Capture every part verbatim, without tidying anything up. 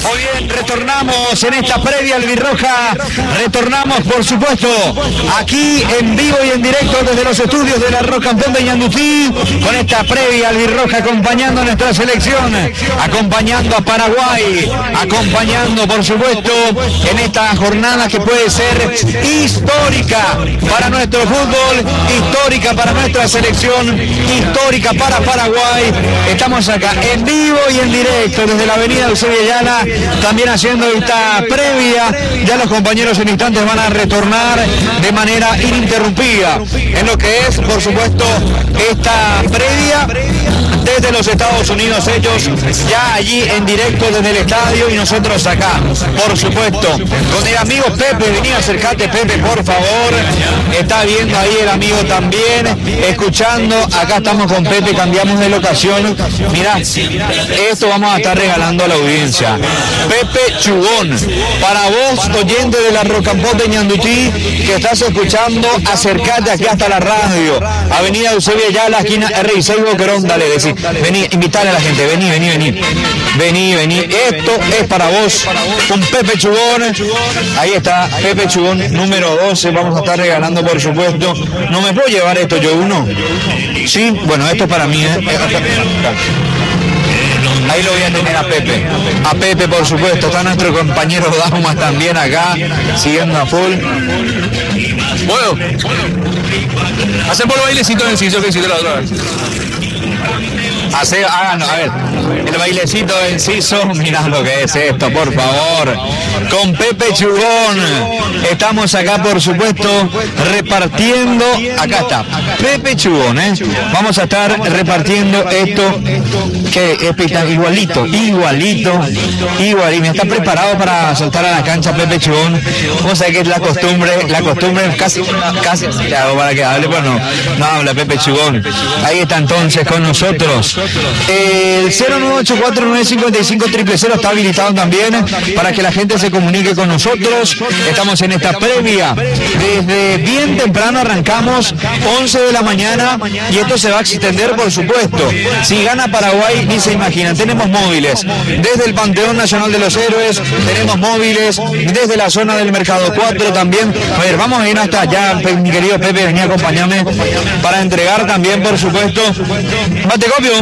Muy bien, retornamos en esta previa albirroja, retornamos por supuesto aquí en vivo y en directo desde los estudios de la Rock and Pop de Ñandutí, con esta previa albirroja acompañando a nuestra selección, acompañando a Paraguay, acompañando por supuesto en esta jornada que puede ser histórica para nuestro fútbol, histórica para nuestra selección, histórica para Paraguay. Estamos acá en vivo y en directo desde la avenida Eusebio Ayala, también haciendo esta previa. Ya los compañeros en instantes van a retornar de manera ininterrumpida en lo que es, por supuesto, esta previa desde los Estados Unidos, ellos ya allí en directo desde el estadio y nosotros acá, por supuesto, con el amigo Pepe. Vení, acercate, Pepe, por favor. Está viendo ahí el amigo también, escuchando. Acá estamos con Pepe, cambiamos de locación. Mirá, esto vamos a estar regalando a la audiencia. Pepe Chugón, para vos, oyente de la Rock and Pop de Ñandutí, que estás escuchando, acercate aquí hasta la radio, avenida Eusebio Ayala, esquina R y seis Boquerón. Dale, decir, vení, invitarle a la gente, vení, vení, vení, vení, vení, esto es para vos, con Pepe Chugón. Ahí está, Pepe Chugón número doce, vamos a estar regalando, por supuesto. No me puedo llevar esto yo uno, sí, bueno, esto es para mí, ¿eh? Ahí lo voy a tener a Pepe, a Pepe por supuesto. Está nuestro compañero Daumas también acá, siguiendo a full. Bueno, hacen por el bailecito en el sitio que hiciste la otra vez. Hace, hagan, a ver, el bailecito de inciso, mirá lo que es esto, por favor, con Pepe Chugón. Estamos acá, por supuesto, repartiendo, acá está, Pepe Chugón, ¿eh? Vamos a estar repartiendo esto, que espectacular, igualito, igualito, igualito. Está preparado para saltar a la cancha Pepe Chugón. Vamos a ver que es la costumbre, la costumbre casi, casi, le hago para que hable, pero no, no habla Pepe Chugón. Ahí está entonces con nosotros. El cero nueve ocho cuatro nueve cinco cinco cero cero cero está habilitado también para que la gente se comunique con nosotros. Estamos en esta previa. Desde bien temprano arrancamos, once de la mañana, y esto se va a extender, por supuesto. Si gana Paraguay, ni se imaginan. Tenemos móviles desde el Panteón Nacional de los Héroes, tenemos móviles desde la zona del Mercado cuatro también. A ver, vamos a ir hasta allá, mi querido Pepe, vení a acompañarme para entregar también, por supuesto. Batecopio.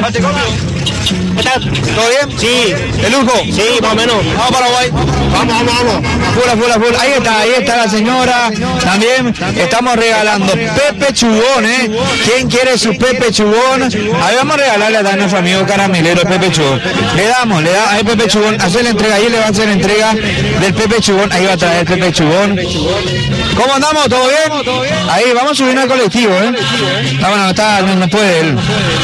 ¿Todo bien? Sí. ¿De lujo? Sí, más o menos. Vamos a Paraguay. Vamos, vamos, vamos. Full, full, full. Ahí está, ahí está la señora. También estamos regalando Pepe Chugón, ¿eh? ¿Quién quiere su Pepe Chugón? Ahí vamos a regalarle a nuestro amigo caramelero Pepe Chugón. Le damos, le da a Pepe Chugón. Hacer la entrega, ahí le va a hacer la entrega del Pepe Chugón. Ahí va a traer Pepe Chugón. ¿Cómo andamos? ¿Todo bien? Ahí, vamos a subir al colectivo, ¿eh? No, bueno, está, no, no puede él.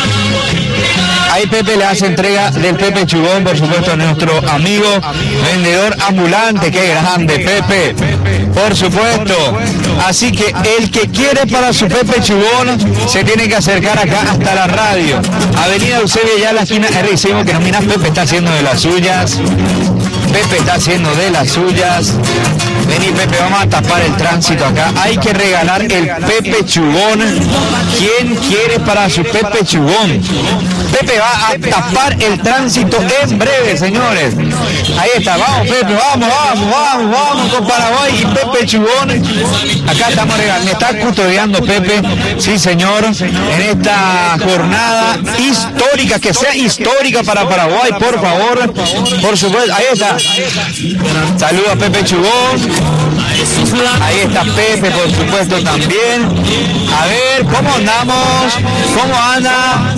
Ahí Pepe le hace entrega del Pepe Chugón, por supuesto, a nuestro amigo vendedor ambulante. ¡Qué grande, Pepe! Por supuesto. Así que el que quiere para su Pepe Chugón se tiene que acercar acá hasta la radio. Avenida Eusebio, ya la esquina R seis, que no, mirá, Pepe está haciendo de las suyas. Pepe está haciendo de las suyas. Vení, Pepe, vamos a tapar el tránsito acá. Hay que regalar el Pepe Chugón. ¿Quién quiere para su Pepe Chugón? Pepe va a tapar el tránsito en breve, señores. Ahí está, vamos, Pepe, vamos, vamos, vamos, vamos con Paraguay y Pepe Chugón. Acá estamos regalando, me está custodiando Pepe, sí, señor, en esta jornada histórica, que sea histórica para Paraguay, por favor. Por supuesto, ahí está. Saludos a Pepe Chugón. Ahí está Pepe, por supuesto, también. A ver, ¿cómo andamos? ¿Cómo anda?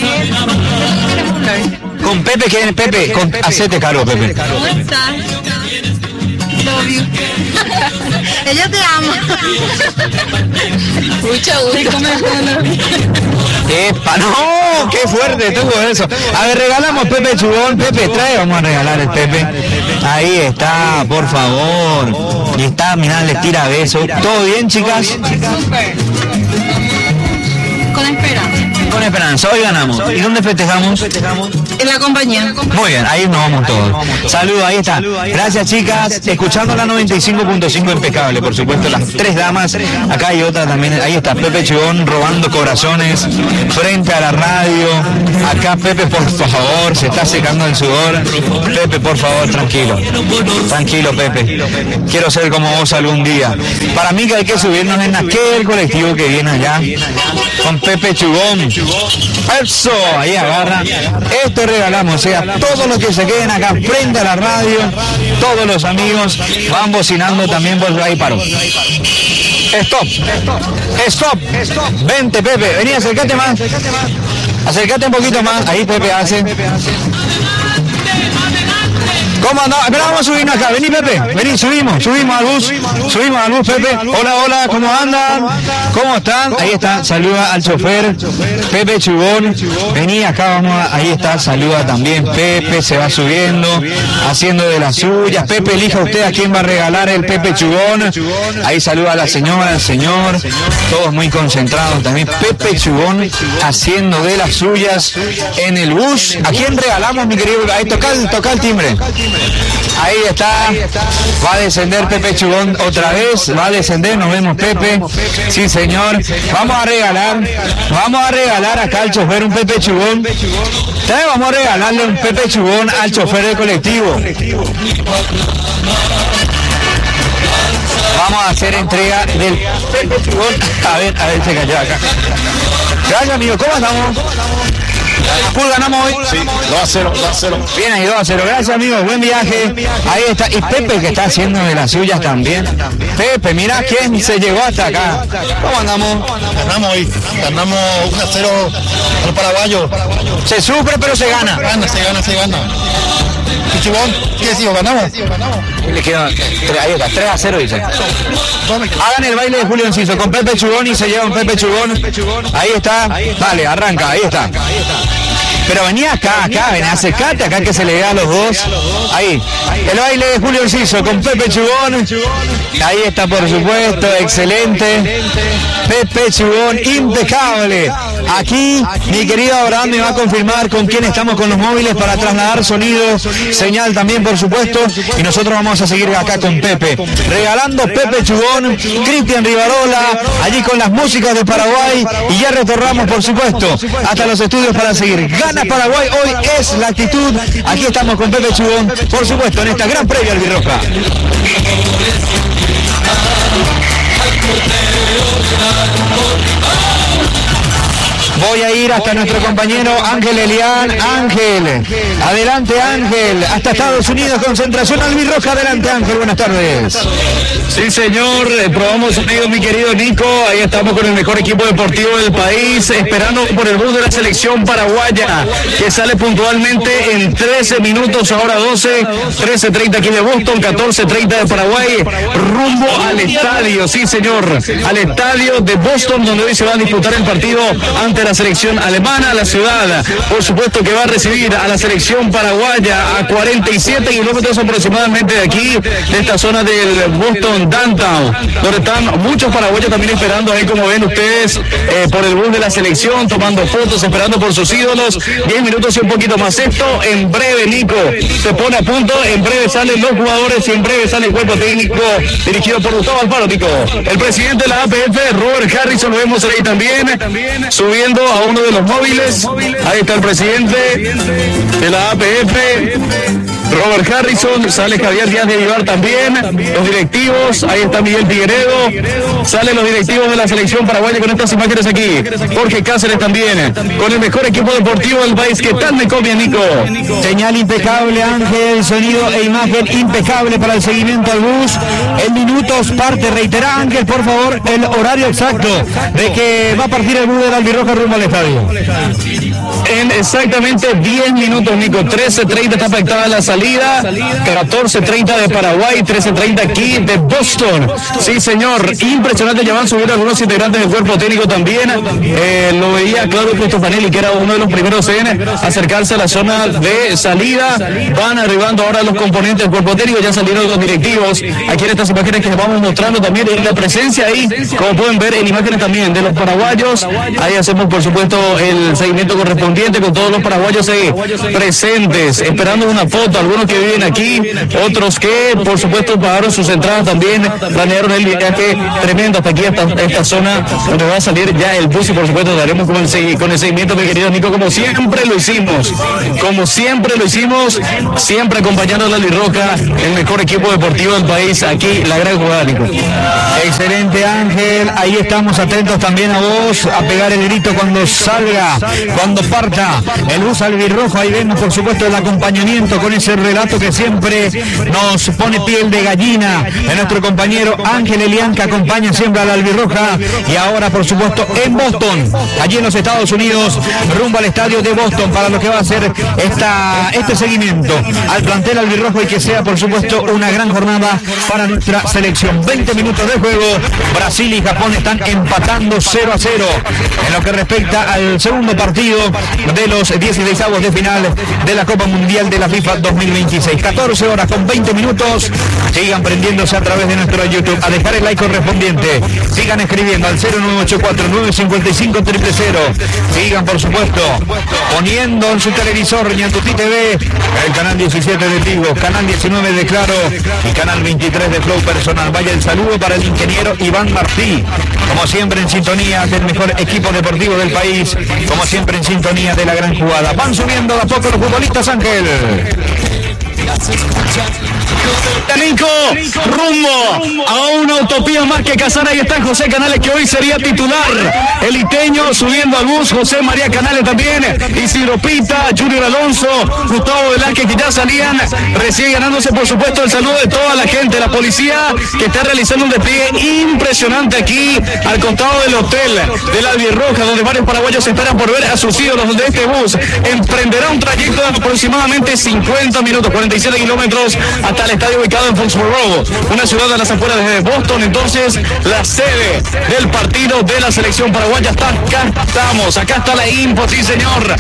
Con Pepe, ¿quién es Pepe? Con, hacete cargo, Pepe. ¿Cómo estás? Love you. Ella te ama. Mucho gusto. ¡Epa! ¡No! ¡Qué fuerte estuvo eso! A ver, regalamos Pepe Chugón. Pepe, trae, vamos a regalar el Pepe. Ahí está, por favor. Y está, mirá, le tira besos. ¿Todo bien, chicas? Con esperanza. Con esperanza, hoy ganamos. ¿Y dónde festejamos? En la compañía. Muy bien, ahí nos vamos todos. Saludos, ahí está. Gracias, chicas. Escuchando la noventa y cinco punto cinco impecable, por supuesto, las tres damas. Acá hay otra también. Ahí está Pepe Chugón robando corazones frente a la radio. Acá Pepe, por favor, se está secando el sudor. Pepe, por favor, tranquilo. Tranquilo, Pepe. Quiero ser como vos algún día. Para mí que hay que subirnos en aquel colectivo que viene allá con Pepe Chugón. Eso, ahí agarra. Esto regalamos, o sea, todos los que se queden acá frente a la radio, todos los amigos van bocinando también por ahí. Paro. Stop. Stop. Vente, Pepe. Vení, acércate más. Acércate un poquito más. Ahí Pepe hace. ¿Cómo andamos? Espera, vamos a subirnos acá. Vení, Pepe. Vení, subimos. Subimos al bus. Subimos al bus, Pepe. Hola, hola. ¿Cómo andan? ¿Cómo están? Ahí está. Saluda al chofer. Pepe Chugón. Vení, acá vamos a... Ahí está. Saluda también. Pepe se va subiendo. Haciendo de las suyas. Pepe, elija usted a quién va a regalar el Pepe Chugón. Ahí saluda a la señora, al señor. Todos muy concentrados también. Pepe Chugón haciendo de las suyas en el bus. ¿A quién regalamos, mi querido? Ahí toca, toca el timbre. Ahí está, va a descender Pepe Chugón otra vez, va a descender, nos vemos Pepe, sí señor, vamos a regalar, vamos a regalar acá al chofer un Pepe Chugón, también vamos a regalarle un Pepe Chugón al chofer del colectivo. Vamos a hacer entrega del Pepe Chugón, a ver, a ver, se cayó acá. Gracias amigo, ¿cómo estamos? Full ganamos hoy. Sí, dos a cero, dos a cero. Bien ahí, dos a cero. Gracias amigos, buen viaje. Ahí está. Y Pepe que está haciendo de las suyas también. Pepe, mira quién se llegó hasta acá. ¿Cómo andamos? Ganamos hoy. Ganamos uno a cero al paraguayo. Se sufre pero se gana. Gana, se gana, se gana. ¿Y Chugón? ¿Qué decimos? ¿Ganamos? Le quedan, ahí está, tres a cero dice. Hagan el baile de Julio Enciso con Pepe Chugón y se lleva un Pepe Chugón. Ahí está. Dale, arranca, ahí está. Pero venía acá, acá, ven, acercate acá que se le vea a los dos. Ahí, el baile de Julio Enciso con Pepe Chugón. Ahí está, por supuesto, excelente. Pepe Chugón, impecable. Aquí, mi querido Abraham me va a confirmar con quién estamos con los móviles para trasladar sonido, señal también, por supuesto. Y nosotros vamos a seguir acá con Pepe. Regalando Pepe Chugón, Cristian Rivarola, allí con las músicas de Paraguay. Y ya retornamos, por supuesto, hasta los estudios para seguir. Gana Paraguay, hoy es la actitud. Aquí estamos con Pepe Chugón, por supuesto, en esta gran previa albirroja. Voy a ir hasta nuestro compañero Ángel Elián. Ángel, adelante Ángel, hasta Estados Unidos, concentración albirroja. Adelante Ángel, buenas tardes. Sí señor, eh, probamos sonido mi querido Nico, ahí estamos con el mejor equipo deportivo del país, esperando por el bus de la selección paraguaya, que sale puntualmente en trece minutos, ahora doce, trece treinta aquí de Boston, catorce treinta de Paraguay, rumbo al estadio, sí señor, al estadio de Boston, donde hoy se va a disputar el partido ante la selección alemana. La ciudad, por supuesto, que va a recibir a la selección paraguaya a cuarenta y siete kilómetros aproximadamente de aquí, de esta zona del Boston Downtown, donde están muchos paraguayos también esperando ahí, como ven ustedes, eh, por el bus de la selección, tomando fotos, esperando por sus ídolos. diez minutos y un poquito más. Esto en breve, Nico, se pone a punto, en breve salen los jugadores y en breve sale el cuerpo técnico dirigido por Gustavo Alfaro, Nico. El presidente de la A P F, Robert Harrison, lo vemos ahí también, subiendo a uno de los móviles. Ahí está el presidente de la A P F, Robert Harrison, sale Javier Díaz de Vivar también, los directivos, ahí está Miguel Figueredo, salen los directivos de la selección paraguaya con estas imágenes aquí, Jorge Cáceres también, con el mejor equipo deportivo del país. ¿Qué tal me copia, Nico? Señal impecable, Ángel, sonido e imagen impecable para el seguimiento al bus. En minutos parte, reitera Ángel, por favor, el horario exacto de que va a partir el bus de la albirroja rumbo al estadio. En exactamente diez minutos, Nico, trece treinta está pactada la salida, catorce treinta de Paraguay, trece treinta aquí de Boston. Sí, señor, impresionante, ya van a subir algunos integrantes del cuerpo técnico también. Eh, lo veía Claudio Cristofanelli, que era uno de los primeros en acercarse a la zona de salida. Van arribando ahora los componentes del cuerpo técnico, ya salieron los directivos. Aquí en estas imágenes que les vamos mostrando también, en la presencia ahí, como pueden ver, en imágenes también de los paraguayos. Ahí hacemos, por supuesto, el seguimiento correspondiente correspondiente con todos los paraguayos ahí presentes, esperando una foto, algunos que viven aquí, otros que por supuesto pagaron sus entradas también, planearon el viaje tremendo hasta aquí, hasta esta zona donde va a salir ya el bus y por supuesto daremos con el, con el seguimiento, mi querido Nico, como siempre lo hicimos, como siempre lo hicimos, siempre acompañando a la Albirroja, el mejor equipo deportivo del país, aquí la gran jugada, Nico. Excelente, Ángel, ahí estamos atentos también a vos, a pegar el grito cuando salga, cuando parta el bus albirrojo. Ahí vemos por supuesto el acompañamiento con ese relato que siempre nos pone piel de gallina de nuestro compañero Ángel Elián, que acompaña siempre a la albirroja, y ahora por supuesto en Boston, allí en los Estados Unidos, rumbo al estadio de Boston para lo que va a ser esta, este seguimiento al plantel albirrojo, y que sea por supuesto una gran jornada para nuestra selección. veinte minutos de juego, Brasil y Japón están empatando cero a cero en lo que respecta al segundo partido de los dieciseisavos de final de la Copa Mundial de la FIFA dos mil veintiséis. catorce horas con veinte minutos. Sigan prendiéndose a través de nuestro YouTube, a dejar el like correspondiente. Sigan escribiendo al cero nueve ocho cuatro nueve cinco cinco cero cero cero. Sigan por supuesto poniendo en su televisor Ñandutí T V el canal diecisiete de Tigo, canal diecinueve de Claro y canal veintitrés de Flow Personal. Vaya el saludo para el ingeniero Iván Martí, como siempre en sintonía del mejor equipo deportivo del país, como siempre en sintonía de la gran jugada. Van subiendo de a poco los futbolistas, Ángel. Nico, rumbo a una utopía más que cazar. Ahí está José Canales, que hoy sería titular. El iteño subiendo al bus, José María Canales también, Isidro Pita, Junior Alonso, Gustavo Velázquez, que ya salían recién ganándose por supuesto el saludo de toda la gente, la policía que está realizando un despliegue impresionante aquí al costado del hotel de la Albirroja, donde varios paraguayos esperan por ver a sus ídolos, donde este bus emprenderá un trayecto de aproximadamente cincuenta minutos, cuarenta y siete kilómetros hasta el estadio ubicado en Foxborough, una ciudad a las afueras de Boston. Entonces la sede del partido de la selección paraguaya está acá. Estamos, acá está la Impo, sí señor.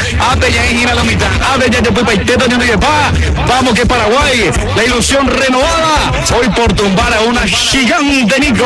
Vamos que Paraguay, la ilusión renovada hoy por tumbar a una gigante, Nico.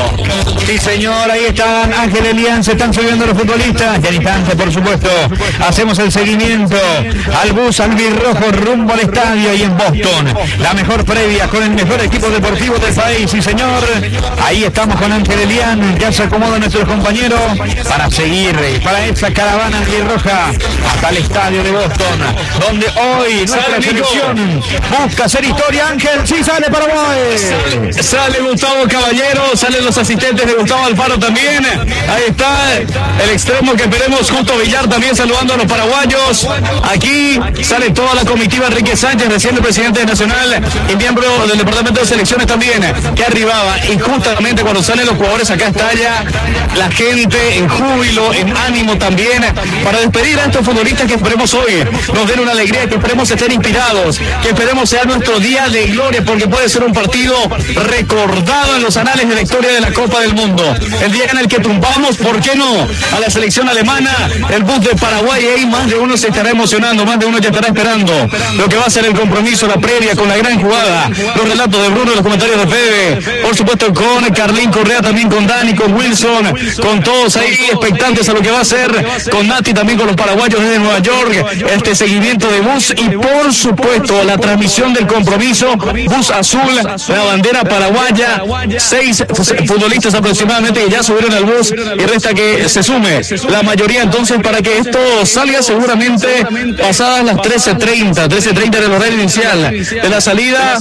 Sí señor, ahí están Ángel Elián, se están subiendo los futbolistas. Ya en instante por supuesto hacemos el seguimiento al bus albirrojo rumbo al estadio y en Boston, la mejor previa con el mejor equipo deportivo del país. Sí señor, ahí estamos con Ángel Elián, ya se acomodan nuestros compañeros para seguir para esa caravana albirroja hasta el estadio de Boston, donde hoy nuestra selección busca hacer historia. Ángel, sí sale Paraguay, sale, sale Gustavo Caballero, salen los asistentes de Gustavo Alfaro también. Ahí está el extremo que esperemos, Justo Villar también saludando a los paraguayos. Aquí sale toda la comitiva, Enrique Sánchez, recién el presidente de Nacional y miembro del departamento de selecciones también, que arribaba, y justamente cuando salen los jugadores acá está ya la gente en júbilo, en ánimo también, para despedir a estos futbolistas que esperemos hoy nos den una alegría, que esperemos estén inspirados, que esperemos sea nuestro día de gloria, porque puede ser un partido recordado en los anales de la historia de la Copa del Mundo, el día en el que tumbamos, ¿por qué no?, a la selección alemana, el bus de Paraguay. Ahí más de uno se estará emocionando, más de uno ya estará esperando lo que va a ser el compromiso, la previa con la gran jugada, los relatos de Bruno, los comentarios de Fede, por supuesto con Carlín Correa, también con Dani, con Wilson, con todos ahí expectantes a lo que va a ser, con Nati también, con los paraguayos desde Nueva York, este seguimiento de bus y por supuesto la transmisión del compromiso, bus azul, la bandera paraguaya, seis futbolistas aproximadamente que ya subieron al bus y resta que se sume la mayoría entonces para que esto salga seguramente pasadas las trece treinta, trece treinta del horario inicial de la salida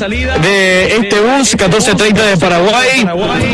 de este bus, catorce treinta de Paraguay.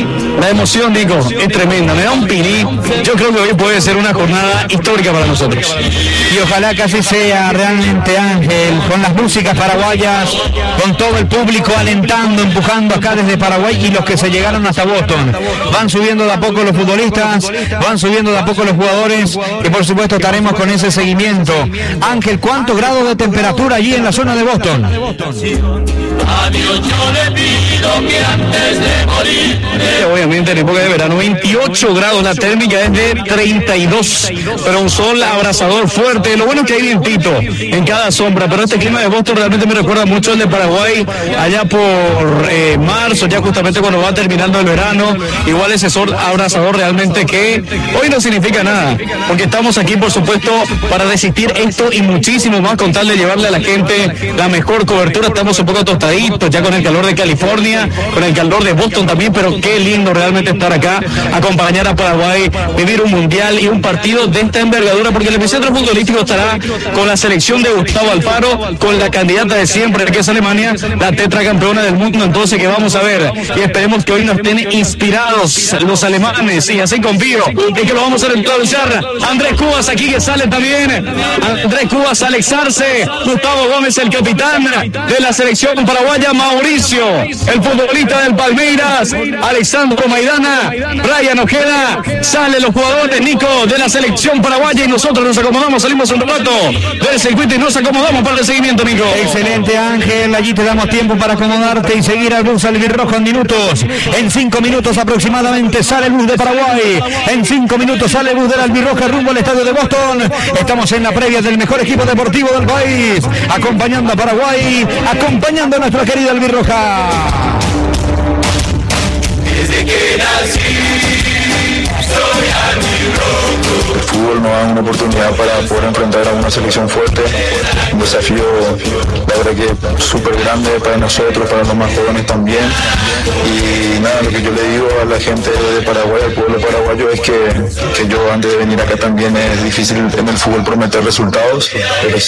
La emoción, Nico, es tremenda, me da un pirí. Yo creo que hoy puede ser una jornada histórica para nosotros. Y ojalá que así sea realmente, Ángel, con las músicas paraguayas, con todo el público alentando, empujando acá desde Paraguay, y los que se llegaron hasta Boston. Van subiendo de a poco los futbolistas, van subiendo de a poco los jugadores, y por supuesto estaremos con ese seguimiento. Ángel, ¿cuántos grados de temperatura allí en la zona de Boston? Obviamente en época de verano, veintiocho grados, la térmica es de treinta y dos, pero un sol abrasador fuerte. Lo bueno es que hay vientito en cada sombra, pero este clima de Boston realmente me recuerda mucho el de Paraguay, allá por eh, marzo, ya justamente cuando va terminando el verano. Igual ese sol abrasador realmente que hoy no significa nada, porque estamos aquí por supuesto para resistir esto y muchísimo más, con tal de llevarle a la gente la mejor cobertura. Estamos un poco tostaditos ya con el calor de California, con el calor de Boston también, pero qué lindo realmente estar acá, acompañar a Paraguay, vivir un mundial y un partido de esta envergadura, porque el epicentro futbolístico estará con la selección de Gustavo Alfaro, con la candidata de siempre, que es Alemania, la tetracampeona del mundo. Entonces, que vamos a ver, y esperemos que hoy nos estén inspirados los alemanes, y así confío, y que lo vamos a introducir. Andrés Cubas aquí, que sale también, Andrés Cubas, Alexarse, Gustavo Gómez, el capitán de la selección paraguaya, Mauricio, el futbolista del Palmeiras, Alexandro Maidana, Brian Ojeda, salen los jugadores, Nico, de la selección paraguaya, y nosotros nos acomodamos, salimos un rato del circuito y nos acomodamos para el seguimiento, Nico. Excelente, Ángel, allí te damos tiempo para acomodarte y seguir al bus albirrojo en minutos. En cinco minutos aproximadamente sale el bus de Paraguay, en cinco minutos sale el bus del albirroja rumbo al estadio de Boston. Estamos en la previa del mejor equipo deportivo del país, acompañando a Paraguay, acompañando a nuestra querida albirroja. Desde que nací, soy albirrojo. El fútbol nos da una oportunidad para poder enfrentar a una selección fuerte, un desafío, la verdad que súper grande para nosotros, para los más jóvenes también. Y nada, lo que yo le digo a la gente de Paraguay, al pueblo paraguayo, es que, que yo antes de venir acá también es difícil en el fútbol prometer resultados, pero